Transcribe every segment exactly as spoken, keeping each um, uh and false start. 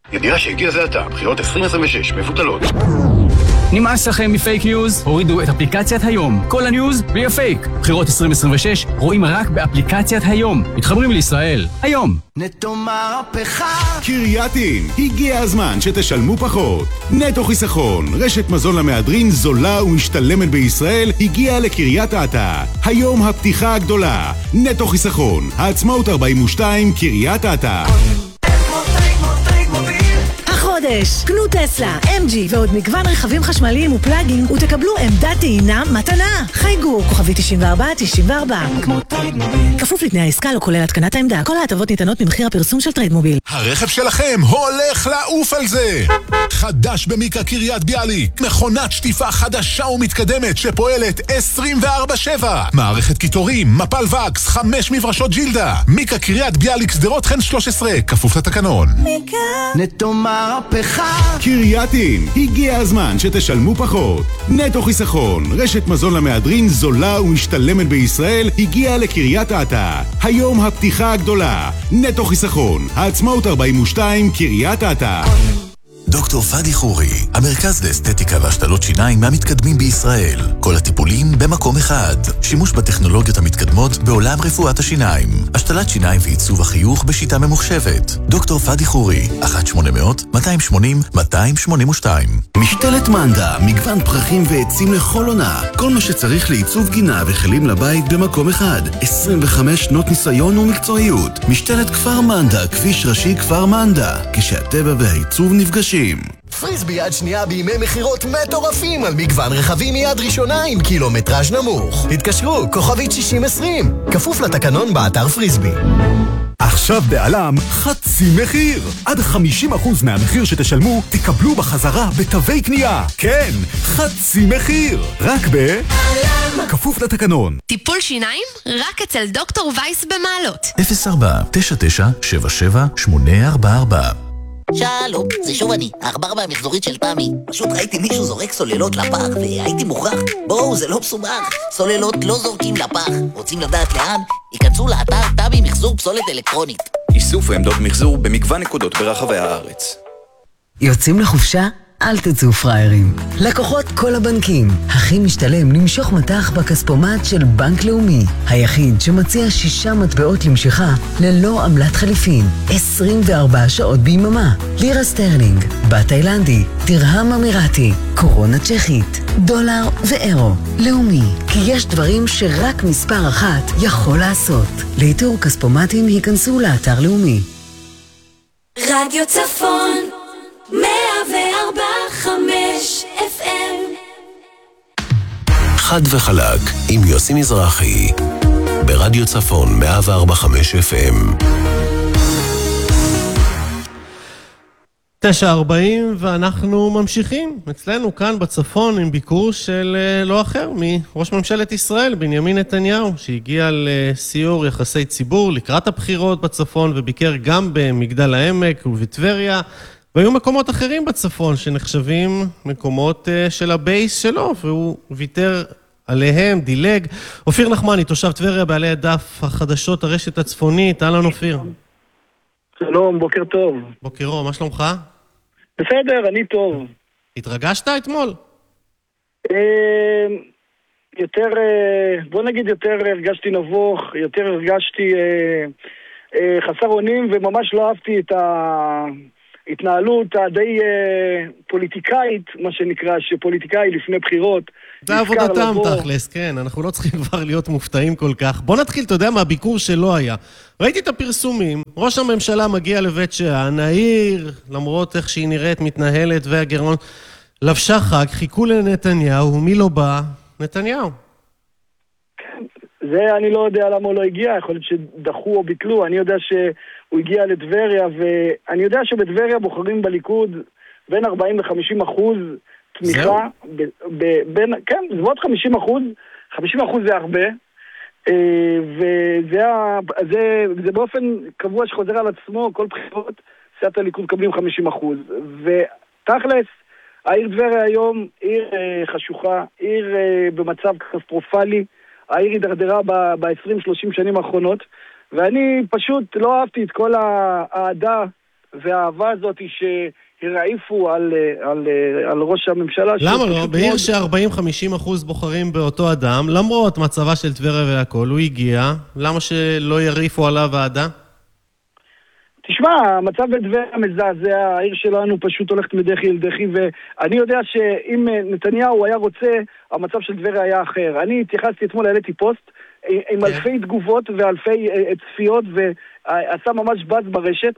ידיעה שהגיע זה עתה, בחירות עשרים עשרים ושש מבוטלות. נמאס לכם מפייק ניוז? הורידו את אפליקציית היום. כל הניוז בלי פייק. בחירות עשרים עשרים ושש רואים רק באפליקציית היום. מתחברים לישראל. היום. נטו מהפכה. קרייתים, הגיע הזמן שתשלמו פחות. נטו חיסכון, רשת מזון למהדרין זולה ומשתלמת בישראל, הגיעה לקריית אתא. היום הפתיחה הגדולה. נטו חיסכון, העצמאות ארבעים ושתיים, קריית אתא. חודש, קנו טסלה, אם ג'י ועוד מגוון רכבים חשמליים ופלאגים ותקבלו עמדת טעינה מתנה. חייגו, כוכבי תשעים וארבע תשעים וארבע. כפוף לתנאי העסקה לא כולל התקנת העמדה. כל ההטבות ניתנות ממחיר הפרסום של טריידמוביל. הרכב שלכם הולך לעוף על זה. חדש במיקה קריית ביאליק. מכונת שטיפה חדשה ומתקדמת שפועלת עשרים וארבע שבע. מערכת קיטורים, מפל וקס, חמש מברשות ג'ילדה. מיקה קריית ביאליק סדרות חן שלוש עשרה. כפוף לתקנון. מיקה נטו מהפכה. קרייתים, הגיע הזמן שתשלמו פחות. נטו חיסכון, רשת מזון למהדרין זולה ומשתלמת בישראל, הגיעה לקריית אתא. היום הפתיחה הגדולה. נטו חיסכון, העצמאות ארבעים ושתיים, קריית אתא. דוקטור פאדי חורי, המרכז לאסתטיקה והשתלות שיניים מהמתקדמים בישראל. כל הטיפולים במקום אחד. שימוש בטכנולוגיות המתקדמות בעולם רפואת השיניים. השתלת שיניים ועיצוב החיוך בשיטה ממוחשבת. דוקטור פאדי חורי, אחת שמונה אפס אפס, מאתיים שמונים, מאתיים שמונים ושתיים. משתלת מנדה, מגוון פרחים ועצים לכל עונה. כל מה שצריך לעיצוב גינה וכלים לבית במקום אחד. עשרים וחמש שנות ניסיון ומקצועיות. משתלת כפר מנדה, כביש ראשי כפר מנדה. כשהטבע והעיצוב נפגשים. פריסבי יד שנייה בימי מחירות מטורפים על מגוון רכבים מיד ראשונה עם קילומטראז' נמוך. התקשרו, כוכבית שישים עשרים. כפוף לתקנון באתר פריסבי. עכשיו בעלם חצי מחיר. עד חמישים אחוז מהמחיר שתשלמו תקבלו בחזרה בתווי קנייה. כן, חצי מחיר. רק בעלם. כפוף לתקנון. טיפול שיניים רק אצל דוקטור וייס במעלות. אפס ארבע תשע תשע שבע שבע שמונה ארבע ארבע. שלום, זה שוב אני, העכבר מהמחזורית של פעמי. פשוט ראיתי מישהו זורק סוללות לפח והייתי מוכרח. בואו, זה לא מסובך. סוללות לא זורקים לפח. רוצים לדעת לאן? ייכנסו לאתר טאבי מחזור פסולת אלקטרונית. איסוף ועמדות מחזור במגוון נקודות ברחבי הארץ. יוצאים לחופשה? אל תצאו פריירים. לקוחות כל הבנקים. הכי משתלם למשוך מטח בכספומט של בנק לאומי. היחיד שמציע שישה מטבעות למשיכה ללא עמלת חליפין. עשרים וארבע שעות ביממה. לירה סטרלינג, בת תאילנדי, דרהם אמירתי, קורונה צ'כית, דולר ואירו. לאומי, כי יש דברים שרק מספר אחת יכול לעשות. לאיתור כספומטים היכנסו לאתר לאומי. רדיו צפון מאה וארבע חמש אף אם. חד וחלק עם יוסי מזרחי ברדיו צפון מאה וארבע חמש אף אם. תשע ארבעים ואנחנו ממשיכים אצלנו כאן בצפון עם ביקור של לא אחר מראש ממשלת ישראל בנימין נתניהו, שהגיע לסיור יחסי ציבור לקראת הבחירות בצפון וביקר גם במגדל העמק ובטבריה, והיו מקומות אחרים בצפון שנחשבים מקומות של הבייס שלו, והוא ויתר עליהם, דילג. אופיר נחמני, תושב טבריה, בעלי הדף החדשות הרשת הצפונית. אהלן אופיר. שלום, בוקר טוב. בוקר אור, מה שלומך? בסדר, אני טוב. התרגשת אתמול? יותר, בוא נגיד יותר הרגשתי נבוך, יותר הרגשתי חסר אונים, וממש לא אהבתי את ה... התנהלות הדי פוליטיקאית, מה שנקרא, שפוליטיקאי לפני בחירות. זה עבודתם תכלס, כן, אנחנו לא צריכים כבר להיות מופתעים כל כך. בוא נתחיל, אתה יודע מה, הביקור שלא היה. ראיתי את הפרסומים, ראש הממשלה מגיע לבית שאן, העיר, למרות איך שהיא נראית, מתנהלת, והגרעון, לבשה חג, חיכו לנתניהו, מי לא בא? נתניהו. זה אני לא יודע למה הוא לא הגיע, יכול להיות שדחו או ביטלו, אני יודע שהוא הגיע לטבריה, ואני יודע שבטבריה בוחרים בליכוד בין ארבעים ל-חמישים אחוז תמיכה, ב, ב, בין, כן, זה עוד חמישים אחוז, חמישים אחוז זה הרבה, וזה זה, זה באופן קבוע שחוזר על עצמו, כל בחירות, סיעת הליכוד מקבלים חמישים אחוז, ותכלס, העיר טבריה היום עיר חשוכה, עיר במצב קטסטרופלי, העיר הידרדרה ב-עשרים שלושים שנים האחרונות, ואני פשוט לא אהבתי את כל העדה והאהבה הזאת שהרעיפו על, על, על ראש הממשלה. למה לא? בעיר ש-ארבעים חמישים אחוז בוחרים באותו אדם, למרות מצבה של טבריה והכל, הוא הגיע, למה שלא יריפו עליו ועדה? תשמע, המצב בטבריה מזעזע, העיר שלנו פשוט הולכת מדחי אל דחי, ואני יודע שאם נתניהו היה רוצה, המצב של טבריה היה אחר. אני התייחסתי אתמול, העליתי פוסט, עם אלפי תגובות ואלפי צפיות, ועשה ממש באז ברשת,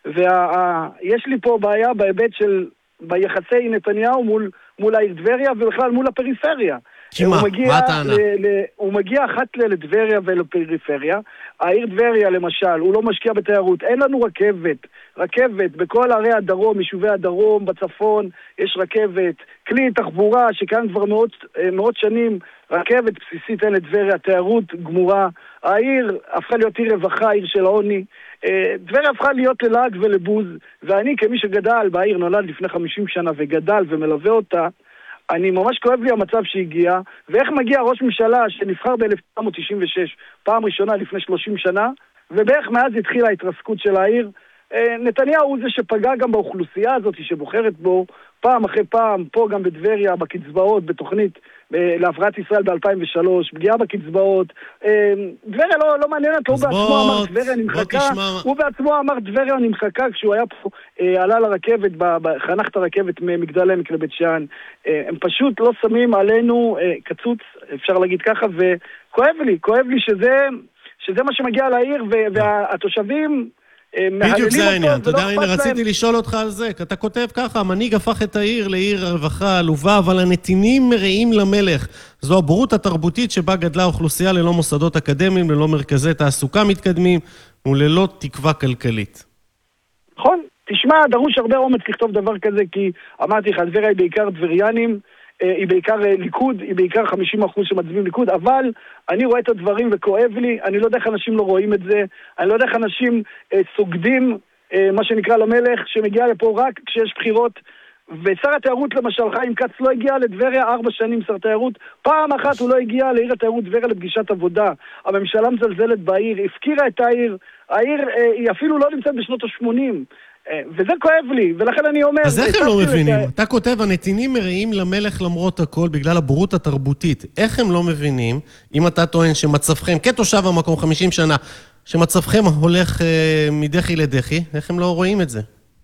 ויש לי פה בעיה בהיבט של, ביחסי נתניהו מול, מול העיר טבריה, ובכלל מול הפריפריה. שמה? מה הטענה? הוא מגיע אחת לטבריה ולפריפריה. העיר טבריה למשל, הוא לא משקיע בתיירות, אין לנו רכבת, רכבת בכל ערי הדרום, יישובי הדרום, בצפון, יש רכבת, כלי תחבורה שקיים כבר מאות, מאות שנים, רכבת בסיסית אין לטבריה, תיירות גמורה, העיר הפכה להיות עיר רווחה, עיר של העוני, טבריה הפכה להיות ללעג ולבוז, ואני כמי שגדל בעיר, נולד לפני חמישים שנה וגדל ומלווה אותה, אני ממש כואב לי המצב שהגיע, ואיך מגיע ראש ממשלה שנבחר ב-אלף תשע מאות תשעים ושש, פעם ראשונה לפני שלושים שנה, ובערך מאז התחילה ההתרסקות של העיר. נתניהו הוא זה שפגע גם באוכלוסייה הזאת שבוחרת בו, פעם אחרי פעם, פה גם בטבריה, בקצבאות, בתוכנית להבראת ישראל ב-אלפיים ושלוש, פגיעה בקצבאות. טבריה לא, לא מעניינת, הוא בעצמו אמר טבריה נמחקה, הוא בעצמו אמר טבריה נמחקה כשהוא היה פה, עלה לרכבת, חנך את הרכבת ממגדל העמק לבית שאן. הם פשוט לא שמים עלינו קצוץ, אפשר להגיד ככה, וכואב לי, כואב לי שזה, שזה מה שמגיע לעיר, והתושבים בדיוק זה העניין, אתה יודע, הנה רציתי לשאול אותך על זה, אתה כותב ככה, המנהיג הפך את העיר לעיר רווחה עלובה, אבל הנתינים מרעים למלך. זו הבורות התרבותית שבה גדלה אוכלוסייה ללא מוסדות אקדמיים, ללא מרכזי תעסוקה מתקדמים, וללא תקווה כלכלית. נכון, תשמע, דרוש הרבה אומץ לכתוב דבר כזה, כי אמרתי לך, טבריה היא בעיקר טבריאנים, היא בעיקר ליכוד, היא בעיקר חמישים אחוז שמצביעים ליכוד, אבל אני רואה את הדברים וכואב לי, אני לא יודע איך אנשים לא רואים את זה, אני לא יודע איך אנשים אה, סוגדים, אה, מה שנקרא למלך, שמגיע לפה רק כשיש בחירות, ושר התיירות למשל, חיים כץ לא הגיע לטבריה ארבע שנים שר תיירות, פעם אחת הוא לא הגיע לעיר התיירות טבריה לפגישת עבודה, הממשלה מזלזלת בעיר, הפקירה את העיר, העיר אה, היא אפילו לא נמצאת בשנות ה-שמונים, וזה כואב לי, ולכן אני אומר... אז איך הם לא מבינים? אתה כותב, הנתינים מרעים למלך למרות הכל בגלל הבורות התרבותית. איך הם לא מבינים, אם אתה טוען שמצבכם, כתושב המקום חמישים שנה, שמצבכם הולך אה, מדחי לדחי, איך הם לא רואים את זה?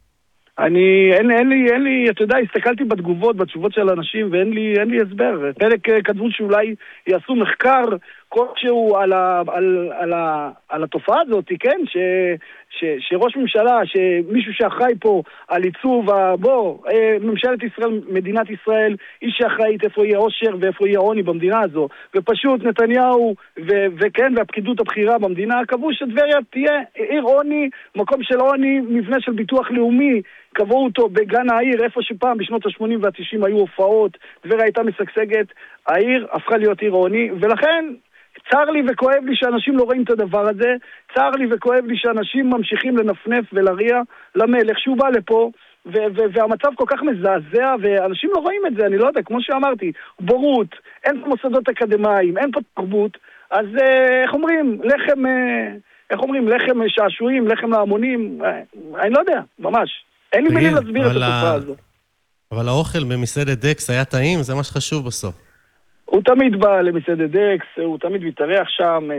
אני, אין, אין לי, אין לי, אתה יודע, הסתכלתי בתגובות, בתשובות של אנשים, ואין לי, אין לי הסבר. חלק כתבו שאולי יעשו מחקר כלשהו על, ה, על, על, ה, על התופעה הזאת, כן? ש, ש, שראש ממשלה, שמישהו שאחראי פה על עיצוב, בוא, ממשלת ישראל, מדינת ישראל, היא שאחראית איפה יהיה עושר ואיפה יהיה עוני במדינה הזו. ופשוט נתניהו, ו, וכן, והפקידות הבכירה במדינה, קבעו שטבריה תהיה עיר עוני, מקום של עוני, מבנה של ביטוח לאומי, קבעו אותו בגן העיר, איפה שפעם בשנות ה-שמונים וה-תשעים היו הופעות, טבריה הייתה משגשגת, העיר הפכה להיות עיר עוני, ולכן צר לי וכואב לי שאנשים לא רואים את הדבר הזה, צר לי וכואב לי שאנשים ממשיכים לנפנף ולהריע למלך שהוא בא לפה, ו- ו- והמצב כל כך מזעזע, ואנשים לא רואים את זה, אני לא יודע, כמו שאמרתי, בורות, אין פה מוסדות אקדמיים, אין פה תרבות, אז איך אומרים, לחם, איך אומרים, לחם שעשועים, לחם להמונים, אני לא יודע, ממש. אין לי מילים להסביר את התופעה הזו. אבל האוכל במסעדת דקס היה טעים, זה מה שחשוב בסוף. הוא תמיד בא למסעדת דקס, הוא תמיד מתארח שם,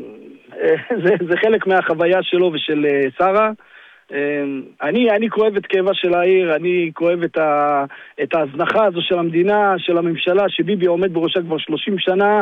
זה, זה חלק מהחוויה שלו ושל שרה. אני, אני כואב את כאבה של העיר, אני כואב את, ה, את ההזנחה הזו של המדינה, של הממשלה, שביבי עומד בראשה כבר שלושים שנה,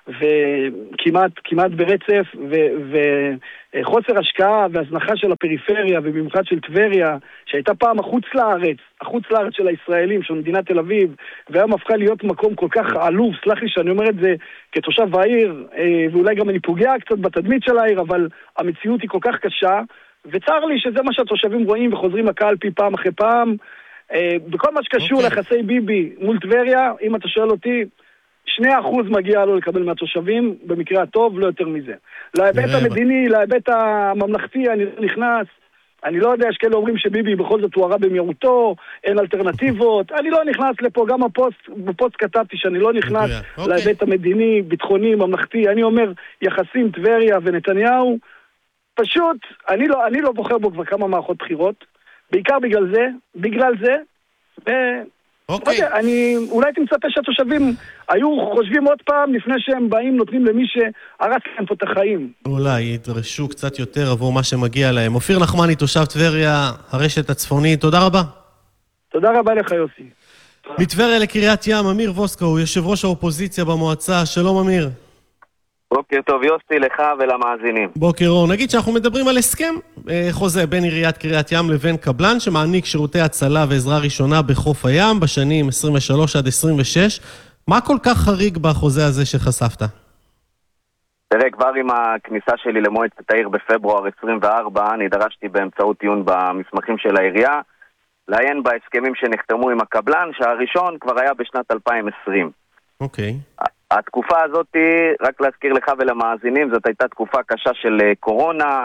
וכמעט כמעט ברצף, ו, וחוסר השקעה והזנחה של הפריפריה, ובמיוחד של טבריה, שהייתה פעם החוץ לארץ, החוץ לארץ של הישראלים, של מדינת תל אביב, והיום הפכה להיות מקום כל כך עלוב, סלח לי שאני אומר את זה כתושב העיר, ואולי גם אני פוגע קצת בתדמית של העיר, אבל המציאות היא כל כך קשה, וצר לי שזה מה שהתושבים רואים וחוזרים לקלפי פעם אחרי פעם, בכל מה שקשור okay. ליחסי ביבי מול טבריה, אם אתה שואל אותי, שני אחוז מגיע לו לקבל מהתושבים, במקרה הטוב, לא יותר מזה. להיבט המדיני, להיבט הממלכתי, אני נכנס, אני לא יודע, יש כאלה אומרים שביבי בכל זאת הוא הרע במיעוטו, אין אלטרנטיבות, אני לא נכנס לפה, גם בפוסט, בפוסט כתבתי שאני לא נכנס okay. להיבט המדיני, ביטחוני, ממלכתי, אני אומר, יחסים טבריה ונתניהו, פשוט, אני לא, אני לא בוחר בו כבר כמה מערכות בחירות, בעיקר בגלל זה, בגלל זה, ו... אוקיי. אני, אולי הייתי מצפה שהתושבים היו חושבים עוד פעם לפני שהם באים, נותנים למי שהרס להם פה את החיים. אולי ידרשו קצת יותר עבור מה שמגיע להם. אופיר נחמני, תושב טבריה, הרשת הצפונית, תודה רבה. תודה רבה לך יוסי. מטבריה לקריית ים, אמיר ווסקו, יושב ראש האופוזיציה במועצה, שלום אמיר. בוקר טוב יוסי, לך ולמאזינים. בוקר אור, נגיד שאנחנו מדברים על הסכם חוזה בין עיריית קריית ים לבין קבלן שמעניק שירותי הצלה ועזרה ראשונה בחוף הים בשנים עשרים ושלוש עד עשרים ושש. מה כל כך חריג בחוזה הזה שחשפת? תראה, כבר עם הכניסה שלי למועצת העיר בפברואר עשרים וארבע, נדרשתי באמצעות טיעון במסמכים של העירייה לעיין בהסכמים שנחתמו עם הקבלן, שהראשון כבר היה בשנת אלפיים ועשרים. אוקיי. התקופה הזאת, רק להזכיר לך ולמאזינים, זאת הייתה תקופה קשה של קורונה,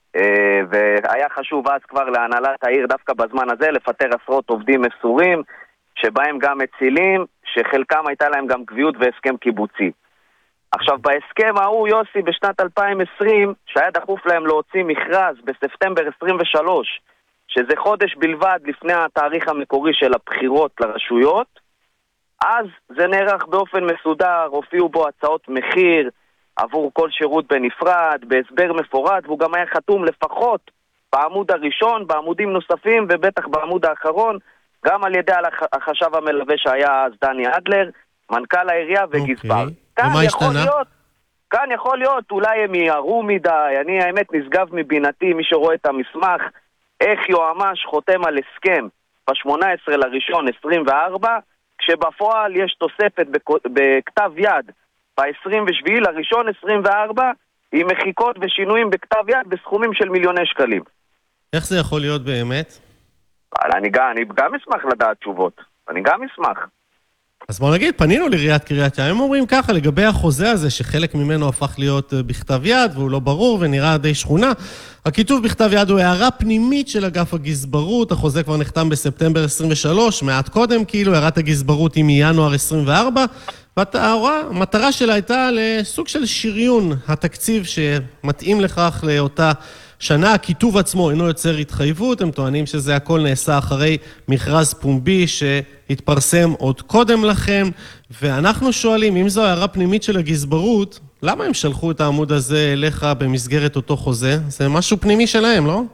והיה חשוב אז כבר להנהלת העיר דווקא בזמן הזה לפטר עשרות עובדים מסורים, שבהם גם מצילים, שחלקם הייתה להם גם קביעות והסכם קיבוצי. עכשיו בהסכם ההוא יוסי בשנת אלפיים ועשרים, שהיה דחוף להם להוציא מכרז בספטמבר עשרים ושלוש, שזה חודש בלבד לפני התאריך המקורי של הבחירות לרשויות, אז זה נערך באופן מסודר, הופיעו בו הצעות מחיר עבור כל שירות בנפרד, בהסבר מפורט, והוא גם היה חתום לפחות בעמוד הראשון, בעמודים נוספים ובטח בעמוד האחרון, גם על ידי החשב המלווה שהיה אז דני אדלר, מנכ"ל העירייה וגזבר. Okay. ומה השתנה? להיות, כאן יכול להיות, אולי הם יערו מדי, אני האמת נשגב מבינתי, מי שרואה את המסמך, איך יועמ"ש חותם על הסכם ב-שמונה עשרה לראשון עשרים וארבע, כשבפועל יש תוספת בכתב יד ב-עשרים ושבעה לראשון עשרים וארבע, עם מחיקות ושינויים בכתב יד בסכומים של מיליוני שקלים. איך זה יכול להיות באמת? אני גם, אני גם אשמח לדעת תשובות. אני גם אשמח. אז בוא נגיד, פנינו לעיריית קריית ים, הם אומרים ככה, לגבי החוזה הזה, שחלק ממנו הפך להיות בכתב יד, והוא לא ברור ונראה די שכונה. הכיתוב בכתב יד הוא הערה פנימית של אגף הגזברות, החוזה כבר נחתם בספטמבר עשרים ושלוש, מעט קודם, כאילו, הערת הגזברות היא מינואר עשרים וארבע, והמטרה שלה הייתה לסוג של שריון התקציב שמתאים לכך לאותה שנה. הכיתוב עצמו אינו יוצר התחייבות, הם טוענים שזה הכל נעשה אחרי מכרז פומבי שהתפרסם עוד קודם לכם, ואנחנו שואלים, אם זו הערה פנימית של הגזברות, למה הם שלחו את העמוד הזה אליך במסגרת אותו חוזה? זה משהו פנימי שלהם, לא?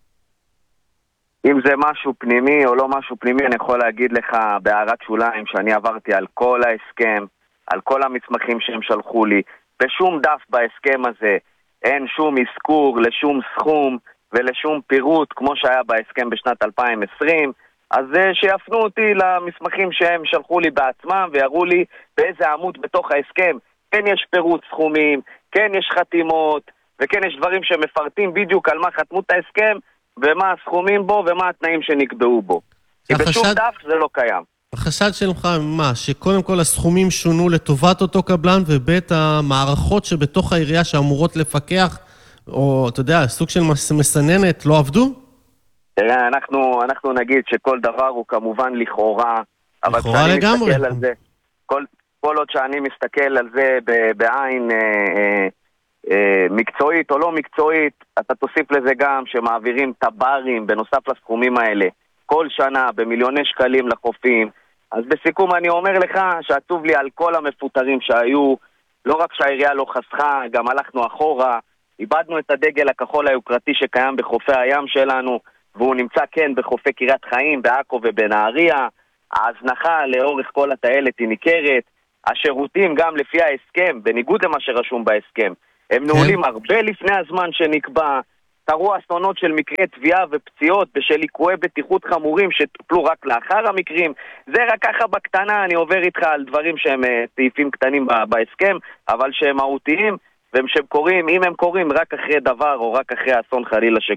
אם זה משהו פנימי או לא משהו פנימי, אני יכול להגיד לך בהערת שוליים שאני עברתי על כל ההסכם, על כל המסמכים שהם שלחו לי, בשום דף בהסכם הזה אין שום אזכור לשום סכום ולשום פירוט כמו שהיה בהסכם בשנת אלפיים ועשרים, אז שיפנו אותי למסמכים שהם שלחו לי בעצמם ויראו לי באיזה עמוד בתוך ההסכם כן יש פירוט סכומים, כן יש חתימות וכן יש דברים שמפרטים בדיוק על מה חתמו את ההסכם ומה הסכומים בו ומה התנאים שנקבעו בו. כי בשום דף זה לא קיים. החשד שלך מה? שקודם כל הסכומים שונו לטובת אותו קבלן, ובית המערכות שבתוך העירייה שאמורות לפקח, או אתה יודע, סוג של מסננת, לא עבדו? תראה, אנחנו, אנחנו נגיד שכל דבר הוא כמובן לכאורה, אבל לכאורה לגמרי. על זה, כל, כל עוד שאני מסתכל על זה בעין אה, אה, אה, מקצועית או לא מקצועית, אתה תוסיף לזה גם שמעבירים טברים בנוסף לסכומים האלה, כל שנה במיליוני שקלים לחופים. אז בסיכום אני אומר לך שעצוב לי על כל המפוטרים שהיו, לא רק שהעירייה לא חסכה, גם הלכנו אחורה, איבדנו את הדגל הכחול היוקרתי שקיים בחופי הים שלנו, והוא נמצא כן בחופי קריית חיים, בעכו ובנהריה. ההזנחה לאורך כל הטיילת היא ניכרת, השירותים גם לפי ההסכם, בניגוד למה שרשום בהסכם, הם נעולים הרבה לפני הזמן שנקבע. קרו אסונות של מקרי תביעה ופציעות בשל ליקויי בטיחות חמורים שטופלו רק לאחר המקרים. זה רק ככה בקטנה, אני עובר איתך על דברים שהם סעיפים קטנים בהסכם, אבל שהם מהותיים, והם שהם קוראים, אם הם קוראים רק אחרי דבר או רק אחרי אסון חלילה ש...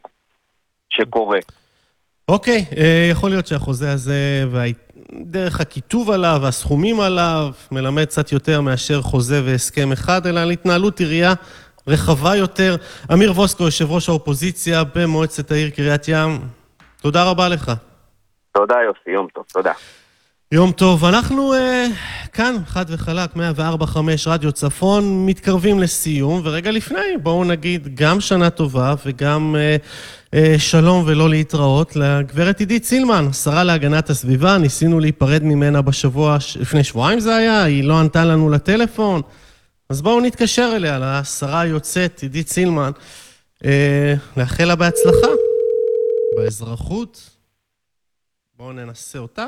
שקורה. אוקיי, יכול להיות שהחוזה הזה ודרך הכיתוב עליו והסכומים עליו מלמד קצת יותר מאשר חוזה והסכם אחד, אלא על התנהלות עירייה רחבה יותר. אמיר ווסקו, יושב ראש האופוזיציה במועצת העיר קריית ים, תודה רבה לך. תודה יוסי, יום טוב, תודה. יום טוב, אנחנו אה, כאן, חד וחלק, מאה וארבע נקודה חמש רדיו צפון, מתקרבים לסיום, ורגע לפני, בואו נגיד גם שנה טובה וגם אה, אה, שלום ולא להתראות לגברת עידית סילמן, שרה להגנת הסביבה, ניסינו להיפרד ממנה בשבוע, לפני שבועיים זה היה, היא לא ענתה לנו לטלפון, אז בואו נתקשר אליה, לשרה היוצאת, עידית סילמן, אה, לאחל לה בהצלחה, באזרחות, בואו ננסה אותה.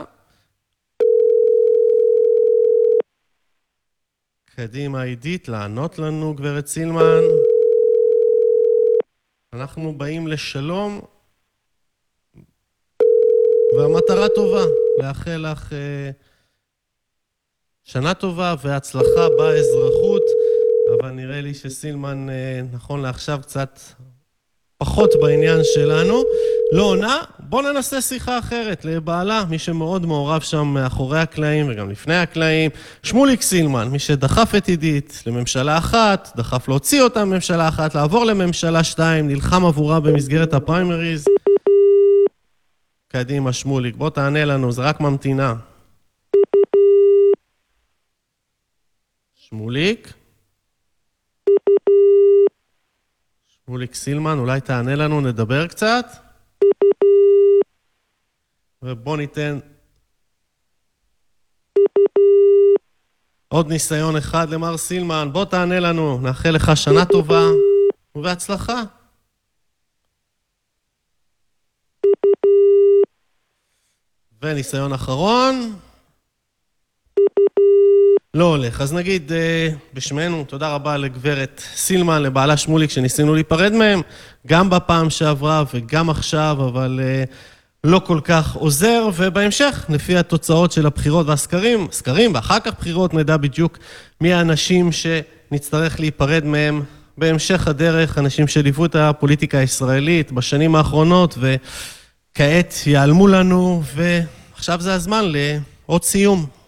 קדימה עידית, לענות לנו גברת סילמן. אנחנו באים לשלום, והמטרה טובה, לאחל לך אה, שנה טובה והצלחה באזרחות, אבל נראה לי שסילמן אה, נכון לעכשיו קצת פחות בעניין שלנו. לא עונה, בוא ננסה שיחה אחרת לבעלה, מי שמאוד מעורב שם מאחורי הקלעים וגם לפני הקלעים, שמוליק סילמן, מי שדחף את עידית לממשלה אחת, דחף להוציא אותה מממשלה אחת, לעבור לממשלה שתיים, נלחם עבורה במסגרת הפריימריז. קדימה שמוליק, בוא תענה לנו, זה רק ממתינה. שמוליק? שמוליק סילמן, אולי תענה לנו, נדבר קצת? ובוא ניתן עוד ניסיון אחד למר סילמן, בוא תענה לנו, נאחל לך שנה טובה ובהצלחה. וניסיון אחרון, לא הולך, אז נגיד אה, בשמנו, תודה רבה לגברת סילמן, לבעלה שמוליק שניסינו להיפרד מהם, גם בפעם שעברה וגם עכשיו, אבל אה, לא כל כך עוזר, ובהמשך, לפי התוצאות של הבחירות והסקרים, סקרים ואחר כך בחירות, נדע בדיוק מי האנשים שנצטרך להיפרד מהם בהמשך הדרך, אנשים שליוו את הפוליטיקה הישראלית בשנים האחרונות, וכעת יעלמו לנו, ועכשיו זה הזמן לעוד סיום.